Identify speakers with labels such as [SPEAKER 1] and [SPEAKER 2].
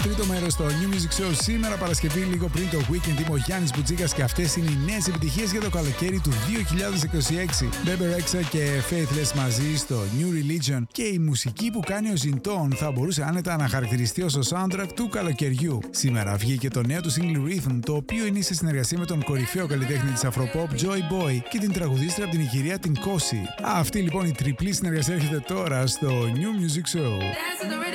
[SPEAKER 1] τρίτο μέρος στο New Music Show. Σήμερα Παρασκευή, λίγο πριν το weekend, είμαι ο Γιάννης Μπουτζίκας και αυτές είναι οι νέες επιτυχίες για το καλοκαίρι του 2026. Bebe Rexha και Faithless μαζί στο New Religion. Και η μουσική που κάνει ο Ζιντών θα μπορούσε άνετα να χαρακτηριστεί ως το soundtrack του καλοκαιριού. Σήμερα βγήκε το νέο του single Rhythm, το οποίο είναι σε συνεργασία με τον κορυφαίο καλλιτέχνη της Afropop Joy Boy και την τραγουδίστρια από την Ιγυρία την Kosi. Αυτή λοιπόν η τριπλή συνεργασία έρχεται τώρα στο New Music Show.